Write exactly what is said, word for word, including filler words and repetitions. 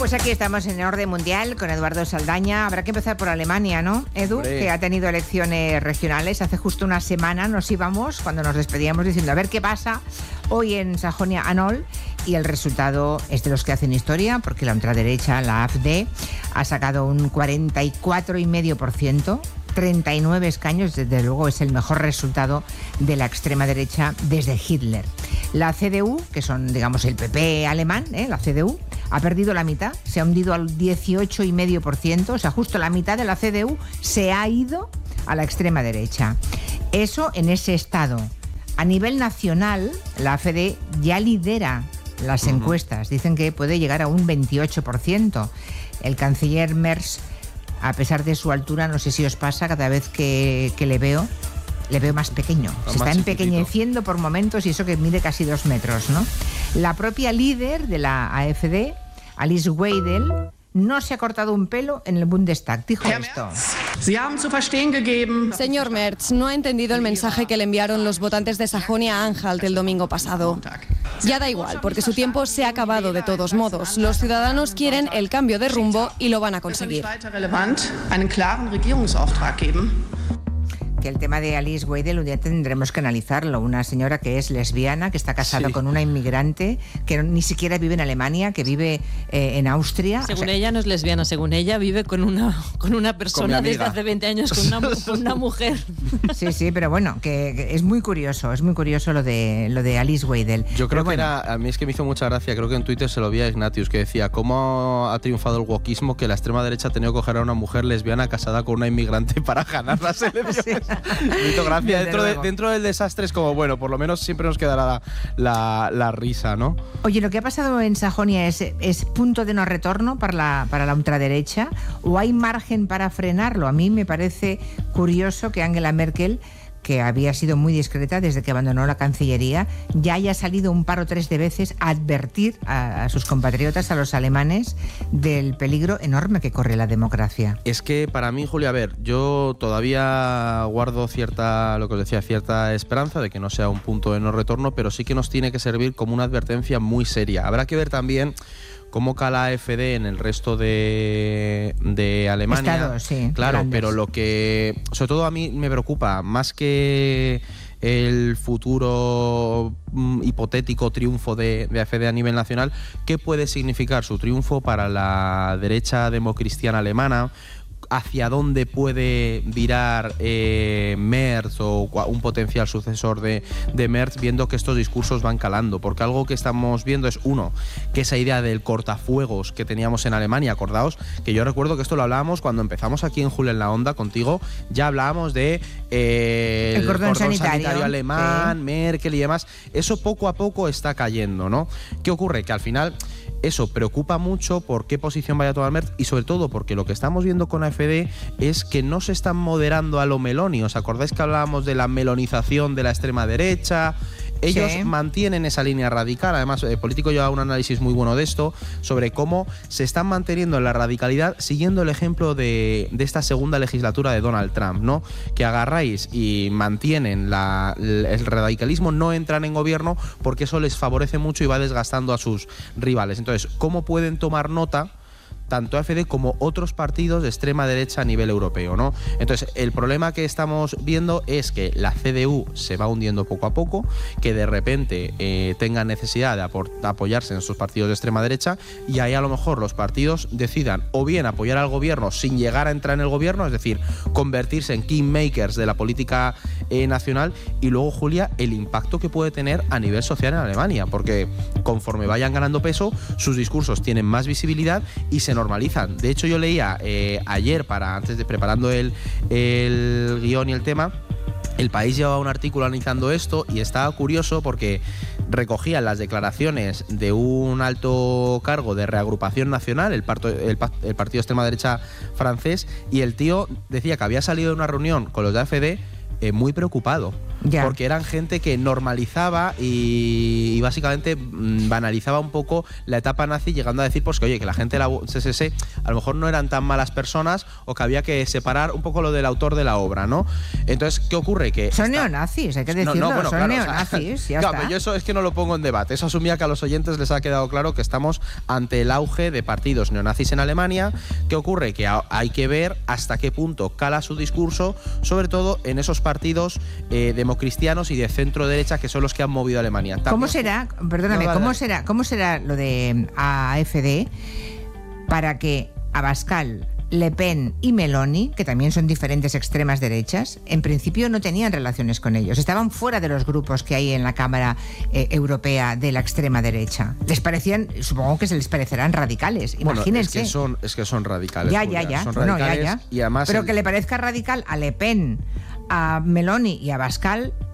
pues aquí estamos en Orden Mundial con Eduardo Saldaña. Habrá que empezar por Alemania, ¿no, Edu? Hombre. Que ha tenido elecciones regionales. Hace justo una semana nos íbamos, cuando nos despedíamos, diciendo a ver qué pasa hoy en Sajonia-Anhalt. Y el resultado es de los que hacen historia, porque la ultraderecha, la A F D, ha sacado un cuarenta y cuatro coma cinco por ciento. treinta y nueve escaños, desde luego es el mejor resultado de la extrema derecha desde Hitler. La C D U, que son, digamos, el P P alemán, ¿eh? la C D U, ha perdido la mitad, se ha hundido al dieciocho coma cinco por ciento, o sea, justo la mitad de la C D U se ha ido a la extrema derecha. Eso en ese estado. A nivel nacional, la A F D ya lidera las uh-huh. encuestas, dicen que puede llegar a un veintiocho por ciento. El canciller Merz, a pesar de su altura, no sé si os pasa, cada vez que, que le veo, le veo más pequeño. Está Se más está chiquitito. empequeñeciendo por momentos, y eso que mide casi dos metros, ¿no? La propia líder de la A F D, Alice Weidel, no se ha cortado un pelo en el Bundestag. Dijo esto. Señor Merz, no ha entendido el mensaje que le enviaron los votantes de Sajonia-Anhalt el domingo pasado. Ya da igual, porque su tiempo se ha acabado de todos modos. Los ciudadanos quieren el cambio de rumbo y lo van a conseguir. Que el tema de Alice Weidel un día tendremos que analizarlo. Una señora que es lesbiana, que está casada Sí. con una inmigrante, que ni siquiera vive en Alemania, que vive eh, en Austria. Según O sea, ella no es lesbiana, según ella vive con una, con una persona Con mi desde amiga. hace veinte años, con una, mu- con una mujer. Sí, sí, pero bueno, que, que es muy curioso, es muy curioso lo de lo de Alice Weidel. Yo creo Pero que bueno, era, a mí es que me hizo mucha gracia, creo que en Twitter se lo vi a Ignatius, que decía cómo ha triunfado el wokismo, que la extrema derecha ha tenido que coger a una mujer lesbiana casada con una inmigrante para ganar las elecciones. Me hizo gracia. Desde Dentro, de- luego. dentro del desastre es como, bueno, por lo menos siempre nos quedará la, la, la risa, ¿no? Oye, lo que ha pasado en Sajonia es, es punto de no retorno para la, para la ultraderecha, ¿o hay margen para frenarlo? A mí me parece curioso que Angela Merkel, que había sido muy discreta desde que abandonó la Cancillería, ya haya salido un par o tres de veces a advertir a, a sus compatriotas, a los alemanes, del peligro enorme que corre la democracia. Es que para mí, Julia, a ver, yo todavía guardo cierta, lo que os decía, cierta esperanza de que no sea un punto de no retorno, pero sí que nos tiene que servir como una advertencia muy seria. Habrá que ver también cómo cala A F D en el resto de, de Alemania. Estados, sí, Claro, grandes. pero lo que sobre todo a mí me preocupa, más que el futuro mm, hipotético triunfo de, de A F D a nivel nacional, ¿qué puede significar su triunfo para la derecha democristiana alemana? ¿Hacia dónde puede virar eh, Merz o cua- un potencial sucesor de, de Merz, viendo que estos discursos van calando? Porque algo que estamos viendo es, uno, que esa idea del cortafuegos que teníamos en Alemania, acordaos que yo recuerdo que esto lo hablábamos cuando empezamos aquí en Julia en la Onda contigo, ya hablábamos de eh, El cordón sanitario, alemán, sí. Merkel y demás. Eso poco a poco está cayendo, ¿no? ¿Qué ocurre? Que al final eso preocupa mucho por qué posición vaya a tomar Merz, y sobre todo porque lo que estamos viendo con A F D es que no se están moderando a lo Meloni. ¿Os acordáis que hablábamos de la melonización de la extrema derecha? Ellos Sí. mantienen esa línea radical. Además, el Político lleva un análisis muy bueno de esto, sobre cómo se están manteniendo en la radicalidad, siguiendo el ejemplo de, de esta segunda legislatura de Donald Trump, ¿no? Que agarráis y mantienen la, el radicalismo, no entran en gobierno porque eso les favorece mucho y va desgastando a sus rivales. Entonces, ¿cómo pueden tomar nota tanto A F D como otros partidos de extrema derecha a nivel europeo, ¿no? Entonces, el problema que estamos viendo es que la C D U se va hundiendo poco a poco, que de repente eh, tengan necesidad de, apor- de apoyarse en estos partidos de extrema derecha, y ahí a lo mejor los partidos decidan o bien apoyar al gobierno sin llegar a entrar en el gobierno, es decir, convertirse en kingmakers de la política eh, nacional, y luego, Julia, el impacto que puede tener a nivel social en Alemania, porque conforme vayan ganando peso, sus discursos tienen más visibilidad y se normalizan. De hecho, yo leía eh, ayer, para antes de preparando el, el guión y el tema, El País llevaba un artículo analizando esto y estaba curioso porque recogían las declaraciones de un alto cargo de Reagrupación Nacional, el, parto, el, el partido de extrema derecha francés, y el tío decía que había salido de una reunión con los de A F D eh, muy preocupado. Ya. Porque eran gente que normalizaba y, y básicamente mmm, banalizaba un poco la etapa nazi, llegando a decir pues que oye, que la gente de la C S S a lo mejor no eran tan malas personas o que había que separar un poco lo del autor de la obra, ¿no? Entonces, ¿qué ocurre? Que son esta... neonazis, hay que decirlo, no, no, bueno, son claro, neonazis, o sea, ya claro, está. pero yo eso es que no lo pongo en debate, eso asumía que a los oyentes les ha quedado claro que estamos ante el auge de partidos neonazis en Alemania. ¿Qué ocurre? Que hay que ver hasta qué punto cala su discurso, sobre todo en esos partidos eh, democristianos y de centro derecha que son los que han movido a Alemania. También... ¿Cómo será, perdóname, no, dale, ¿cómo dale. será, cómo será lo de A F D para que Abascal, Le Pen y Meloni, que también son diferentes extremas derechas, en principio no tenían relaciones con ellos, estaban fuera de los grupos que hay en la Cámara eh, Europea de la extrema derecha. Les parecían, supongo que se les parecerán radicales, Bueno, imagínense. es que son, es que son radicales. Ya, Julia, ya, ya. Son Bueno, ya, radicales ya. y además Pero el- que le parezca radical a Le Pen, a Meloni y a Abascal,